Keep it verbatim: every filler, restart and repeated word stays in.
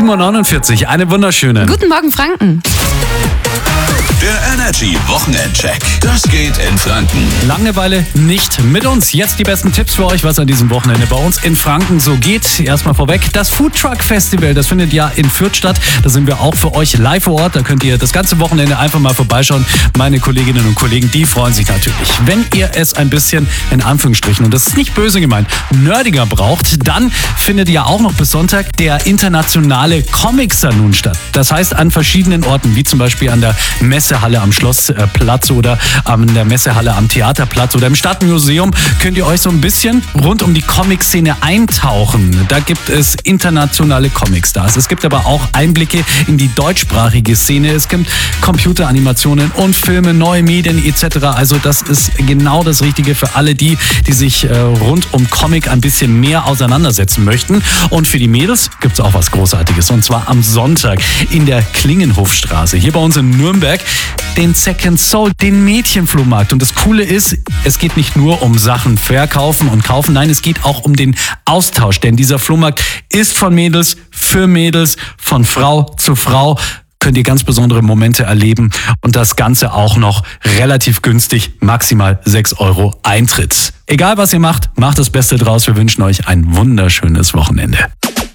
sieben Uhr neunundvierzig. Einen wunderschönen. Guten Morgen, Franken. Der Energy Wochenendcheck. Das geht in Franken. Langeweile nicht mit uns. Jetzt die besten Tipps für euch, was an diesem Wochenende bei uns in Franken so geht. Erstmal vorweg, das Food Truck Festival, das findet ja in Fürth statt. Da sind wir auch für euch live vor Ort. Da könnt ihr das ganze Wochenende einfach mal vorbeischauen. Meine Kolleginnen und Kollegen, die freuen sich natürlich. Wenn ihr es ein bisschen, in Anführungsstrichen, und das ist nicht böse gemeint, nerdiger braucht, dann findet ja auch noch bis Sonntag der internationale Comic Saloon statt. Das heißt an verschiedenen Orten, wie zum Beispiel an der Messehalle am Schlossplatz oder an der Messehalle am Theaterplatz oder im Stadtmuseum, könnt ihr euch so ein bisschen rund um die Comic-Szene eintauchen. Da gibt es internationale Comic-Stars. Es gibt aber auch Einblicke in die deutschsprachige Szene. Es gibt Computeranimationen und Filme, neue Medien et cetera. Also das ist genau das Richtige für alle die, die sich äh, rund um Comic ein bisschen mehr auseinandersetzen möchten. Und für die Mädels gibt es auch was Großartiges. Und zwar am Sonntag in der Klingenhofstraße, hier bei uns in Nürnberg, den Second Soul, den Mädchenflohmarkt. Und das Coole ist, es geht nicht nur um Sachen verkaufen und kaufen, nein, es geht auch um den Austausch. Denn dieser Flohmarkt ist von Mädels für Mädels, von Frau zu Frau. Könnt ihr ganz besondere Momente erleben und das Ganze auch noch relativ günstig, maximal sechs Euro Eintritt. Egal was ihr macht, macht das Beste draus. Wir wünschen euch ein wunderschönes Wochenende.